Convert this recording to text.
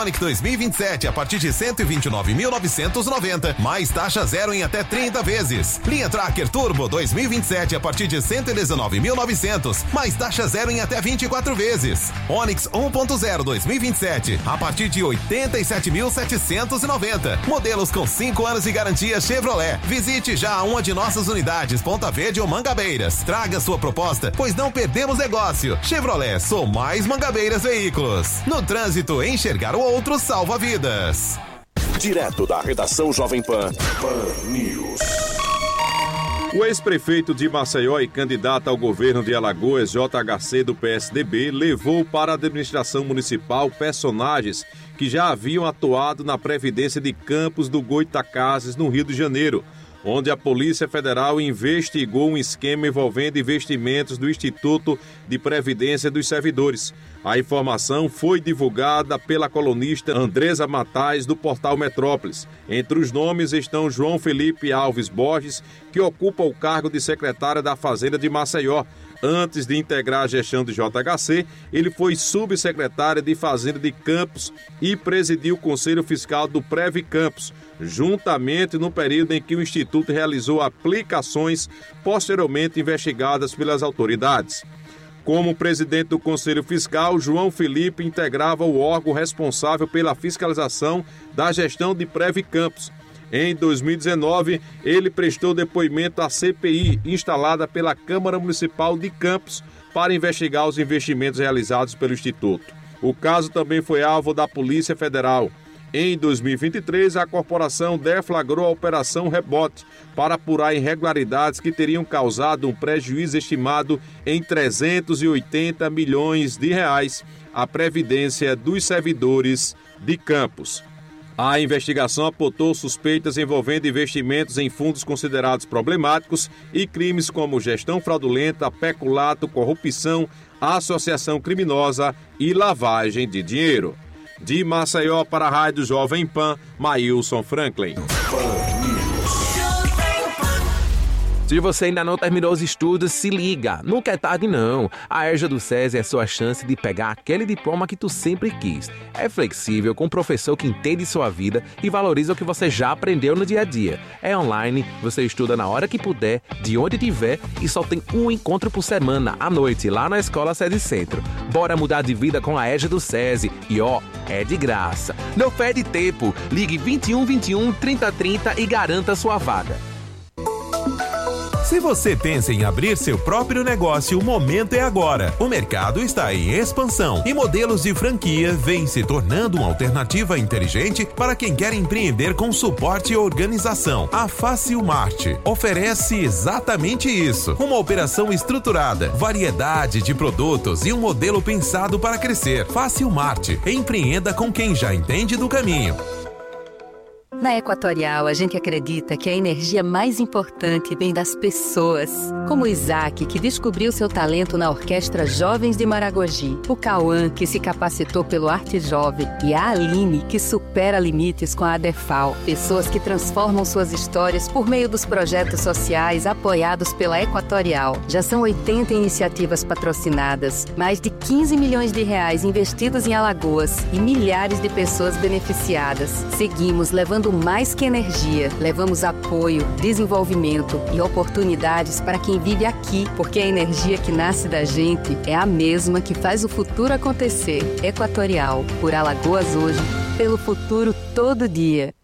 Onix 2027 a partir de 129.990, mais taxa zero em até 30 vezes. Linha Tracker Turbo 2027 a partir de 119.900, mais taxa zero em até 24 vezes. Onix 1.0 2027 a partir de 87.790. Modelos com 5 anos de garantia Chevrolet. Visite já uma de nossas unidades, Ponta Verde ou Mangabeiras. Traga sua proposta, pois não perdemos negócio. Chevrolet, sou mais Mangabeiras Veículos. No trânsito, enxergar o outro salva vidas. Direto da redação Jovem Pan, Pan News. O ex-prefeito de Maceió e candidato ao governo de Alagoas, JHC do PSDB, levou para a administração municipal personagens que já haviam atuado na Previdência de Campos do Goitacazes, no Rio de Janeiro, onde a Polícia Federal investigou um esquema envolvendo investimentos do Instituto de Previdência dos Servidores. A informação foi divulgada pela colunista Andresa Matais, do portal Metrópolis. Entre os nomes estão João Felipe Alves Borges, que ocupa o cargo de secretário da Fazenda de Maceió. Antes de integrar a gestão de JHC, ele foi subsecretário de Fazenda de Campos e presidiu o Conselho Fiscal do Previ Campos, juntamente no período em que o Instituto realizou aplicações posteriormente investigadas pelas autoridades. Como presidente do Conselho Fiscal, João Felipe integrava o órgão responsável pela fiscalização da gestão de Previ Campos. Em 2019, ele prestou depoimento à CPI, instalada pela Câmara Municipal de Campos, para investigar os investimentos realizados pelo Instituto. O caso também foi alvo da Polícia Federal. Em 2023, a corporação deflagrou a Operação Rebote para apurar irregularidades que teriam causado um prejuízo estimado em 380 milhões de reais à Previdência dos Servidores de Campos. A investigação apontou suspeitas envolvendo investimentos em fundos considerados problemáticos e crimes como gestão fraudulenta, peculato, corrupção, associação criminosa e lavagem de dinheiro. De Maceió para a Rádio Jovem Pan, Maílson Franklin. Se você ainda não terminou os estudos, se liga, nunca é tarde não. A EJA do SESI é sua chance de pegar aquele diploma que tu sempre quis. É flexível, com um professor que entende sua vida e valoriza o que você já aprendeu no dia a dia. É online, você estuda na hora que puder, de onde tiver e só tem um encontro por semana, à noite, lá na Escola SESI Centro. Bora mudar de vida com a EJA do SESI e é de graça. Não perde tempo, ligue 21 21 30 30 e garanta sua vaga. Se você pensa em abrir seu próprio negócio, o momento é agora. O mercado está em expansão e modelos de franquia vêm se tornando uma alternativa inteligente para quem quer empreender com suporte e organização. A Facilmart oferece exatamente isso. Uma operação estruturada, variedade de produtos e um modelo pensado para crescer. Facilmart, empreenda com quem já entende do caminho. Na Equatorial, a gente acredita que a energia mais importante vem das pessoas. Como o Isaac, que descobriu seu talento na Orquestra Jovens de Maragogi. O Cauã, que se capacitou pelo Arte Jovem. E a Aline, que supera limites com a ADEFAL. Pessoas que transformam suas histórias por meio dos projetos sociais apoiados pela Equatorial. Já são 80 iniciativas patrocinadas, mais de 15 milhões de reais investidos em Alagoas e milhares de pessoas beneficiadas. Seguimos levando mais que energia, levamos apoio, desenvolvimento e oportunidades para quem vive aqui, porque a energia que nasce da gente é a mesma que faz o futuro acontecer. Equatorial, por Alagoas hoje, pelo futuro todo dia.